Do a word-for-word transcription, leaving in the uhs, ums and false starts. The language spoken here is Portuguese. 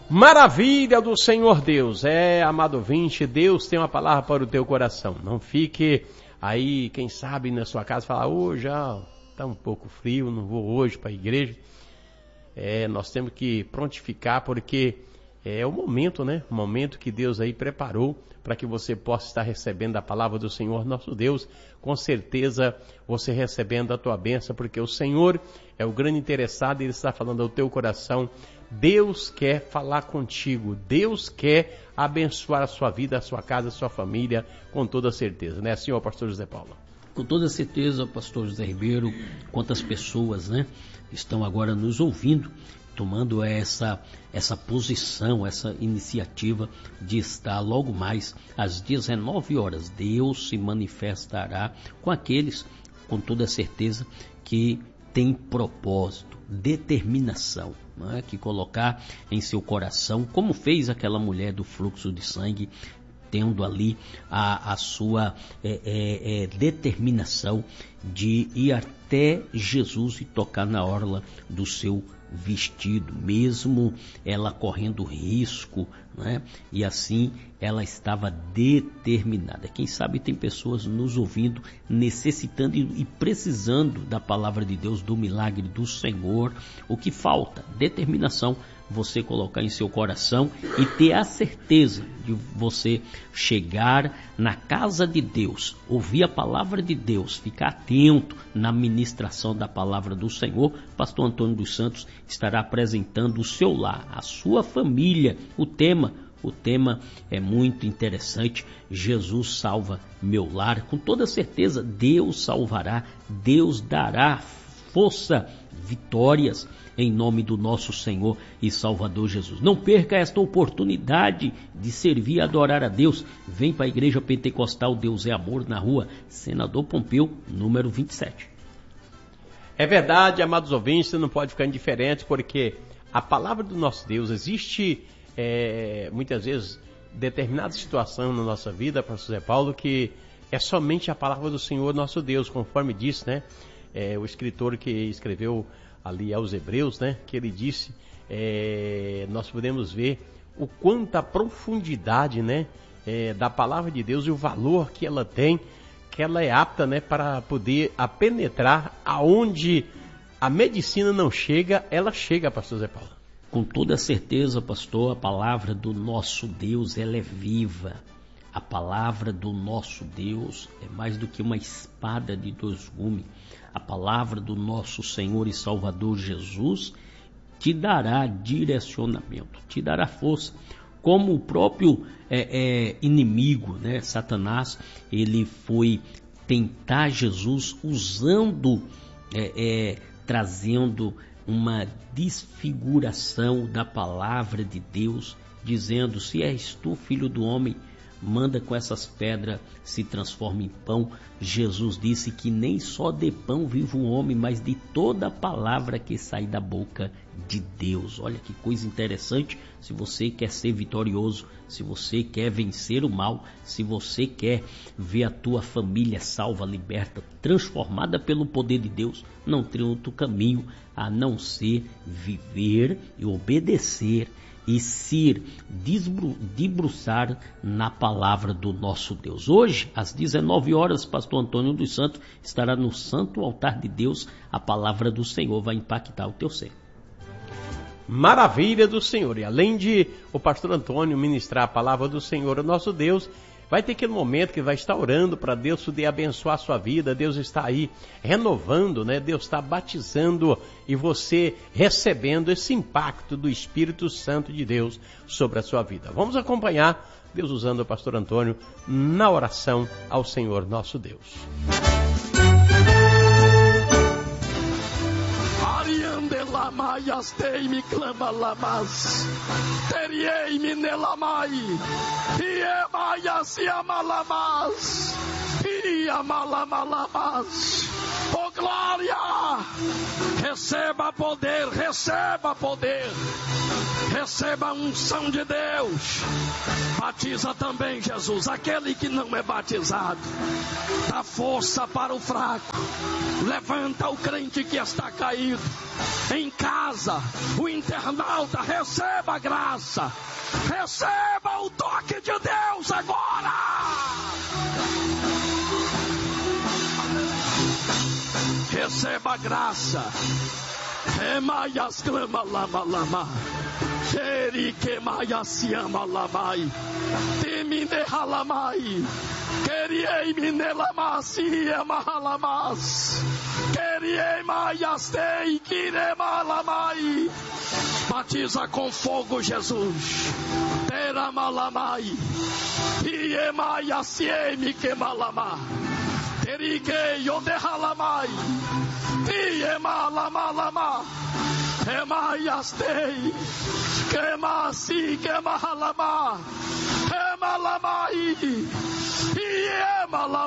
Maravilha do Senhor Deus. É, amado ouvinte, Deus tem uma palavra para o teu coração. Não fique aí, quem sabe, na sua casa, falar, hoje já está um pouco frio, não vou hoje para a igreja. É, nós temos que prontificar, porque é o momento, né? O momento que Deus aí preparou para que você possa estar recebendo a palavra do Senhor nosso Deus. Com certeza você recebendo a tua bênção, porque o Senhor é o grande interessado e Ele está falando ao teu coração. Deus quer falar contigo, Deus quer abençoar a sua vida, a sua casa, a sua família, com toda certeza, né? Assim, ó, pastor José Paulo. Com toda certeza, pastor José Ribeiro, quantas pessoas, né, estão agora nos ouvindo, tomando essa, essa posição, essa iniciativa de estar logo mais às dezenove horas. Deus se manifestará com aqueles, com toda certeza, que têm propósito, determinação, né, que colocar em seu coração, como fez aquela mulher do fluxo de sangue, tendo ali a, a sua é, é, é, determinação de ir até Jesus e tocar na orla do seu vestido, mesmo ela correndo risco, né? E assim ela estava determinada. Quem sabe tem pessoas nos ouvindo, necessitando e precisando da palavra de Deus, do milagre do Senhor. O que falta? Determinação. Você colocar em seu coração e ter a certeza de você chegar na casa de Deus, ouvir a palavra de Deus, ficar atento na ministração da palavra do Senhor. Pastor Antônio dos Santos estará apresentando o seu lar, a sua família. O tema, o tema é muito interessante. Jesus salva meu lar. Com toda certeza, Deus salvará, Deus dará força, vitórias, em nome do nosso Senhor e Salvador Jesus. Não perca esta oportunidade de servir e adorar a Deus. Vem para a Igreja Pentecostal Deus é Amor, na rua Senador Pompeu, número vinte e sete. É verdade, amados ouvintes, você não pode ficar indiferente, porque a palavra do nosso Deus existe, é, muitas vezes, determinada situação na nossa vida, pastor José Paulo, que é somente a palavra do Senhor nosso Deus, conforme disse, né? É, o escritor que escreveu ali aos Hebreus, né, que ele disse, é, nós podemos ver o quanto a profundidade, né, é, da palavra de Deus e o valor que ela tem, que ela é apta, né, para poder a penetrar aonde a medicina não chega, ela chega, pastor Zé Paulo. Com toda certeza, pastor, a palavra do nosso Deus, ela é viva. A palavra do nosso Deus é mais do que uma espada de dois gumes. A palavra do nosso Senhor e Salvador Jesus te dará direcionamento, te dará força. Como o próprio é, é, inimigo, né, Satanás, ele foi tentar Jesus usando, é, é, trazendo uma desfiguração da palavra de Deus, dizendo, se és tu, filho do homem, manda com essas pedras se transforme em pão. Jesus disse que nem só de pão vive o homem, mas de toda a palavra que sai da boca de Deus. Olha que coisa interessante. Se você quer ser vitorioso, se você quer vencer o mal, se você quer ver a tua família salva, liberta, transformada pelo poder de Deus, não tem outro caminho a não ser viver e obedecer e se debruçar na palavra do nosso Deus. Hoje, às dezenove horas, pastor Antônio dos Santos estará no santo altar de Deus. A palavra do Senhor vai impactar o teu ser. Maravilha do Senhor. E além de o pastor Antônio ministrar a palavra do Senhor, o nosso Deus, vai ter aquele momento que vai estar orando para Deus poder abençoar a sua vida. Deus está aí renovando, né? Deus está batizando e você recebendo esse impacto do Espírito Santo de Deus sobre a sua vida. Vamos acompanhar Deus usando o pastor Antônio na oração ao Senhor nosso Deus. Lamayas teimi clama lamas, teriei-me nelamai, iemayas yamalamas, iriamalamalas, o glória. Receba poder, receba poder. Receba a unção de Deus. Batiza também, Jesus, aquele que não é batizado. Dá força para o fraco. Levanta o crente que está caído. Em casa, o internauta, receba a graça. Receba o toque de Deus agora. Receba a graça. Remaias clama lama lama. Eri que maia se ama lamai. Temine halamai. Queriei minelamaci amahalamas. Queriei maias tei kiremalamai. Batiza com fogo, Jesus. Teramalamai. Iemaia siemi kemalama. Terikei odehalamai. Tiemalamalama. Emaias tei. Kemasi kemahalama. Emalamai. Iemalama.